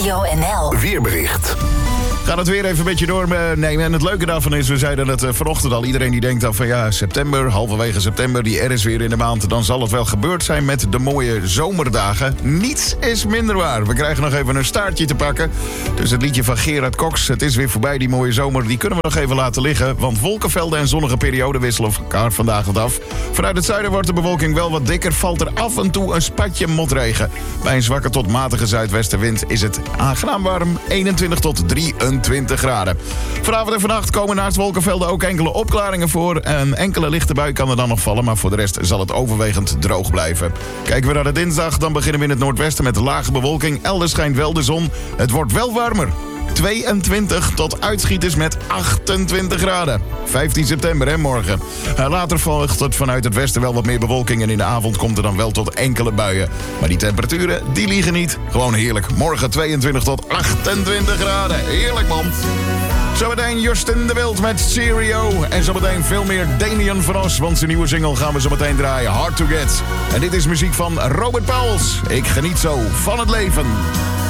Radio NL. Weerbericht. Gaan het weer even een beetje doornemen. En het leuke daarvan is, we zeiden het vanochtend al. Iedereen die denkt dan van ja, september, halverwege september, die is weer in de maand. Dan zal het wel gebeurd zijn met de mooie zomerdagen. Niets is minder waar. We krijgen nog even een staartje te pakken. Dus het liedje van Gerard Cox, het is weer voorbij, die mooie zomer. Die kunnen we nog even laten liggen. Want wolkenvelden en zonnige perioden wisselen elkaar vandaag wat af. Vanuit het zuiden wordt de bewolking wel wat dikker. Valt er af en toe een spatje motregen. Bij een zwakke tot matige zuidwestenwind is het aangenaam warm. 21 tot 23 graden. Vanavond en vannacht komen naast wolkenvelden ook enkele opklaringen voor. Een enkele lichte bui kan er dan nog vallen, maar voor de rest zal het overwegend droog blijven. Kijken we naar de dinsdag, dan beginnen we in het noordwesten met lage bewolking. Elders schijnt wel de zon. Het wordt wel warmer. 22 tot uitschieters met 28 graden. 15 september, hè, morgen. Later volgt het vanuit het westen wel wat meer bewolking en in de avond komt er dan wel tot enkele buien. Maar die temperaturen, die liegen niet. Gewoon heerlijk. Morgen 22 tot 28 graden. Heerlijk, man. Zometeen Justin de Wild met Stereo. En zometeen veel meer Damien van Os, want zijn nieuwe single gaan we zometeen draaien. Hard to Get. En dit is muziek van Robert Pauwels. Ik geniet zo van het leven.